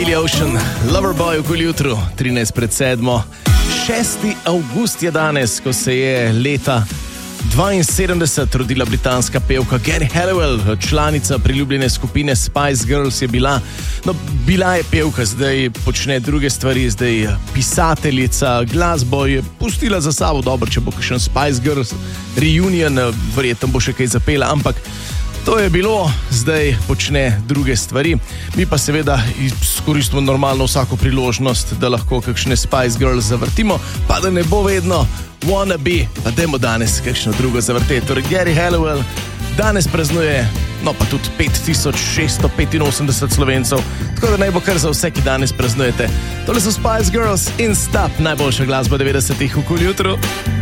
Billy Ocean, Loverboy v jutru, 13 pred 7. 6. avgust je danes, ko se je leta 72 rodila britanska pevka Geri Halliwell, članica priljubljene skupine Spice Girls je bila. No, bila je pevka, zdaj počne druge stvari, zdaj pisateljica, glasbo je pustila za sabo, dobro, če bo kakšen Spice Girls reunion, verjetno bo še kaj zapela, ampak to je bilo, zdaj počne druge stvari. Mi pa seveda izkoristimo normalno vsako priložnost, da lahko kakšne Spice Girls zavrtimo, pa da ne bo vedno Wanna Be, pa dajmo danes kakšno drugo zavrteti. Torej, Geri Halliwell danes praznuje, no pa tudi 5685 Slovencev, tako da naj bo kar za vse, ki danes praznujete. Tole so Spice Girls in Stop, najboljša glasba 90-ih v jutru.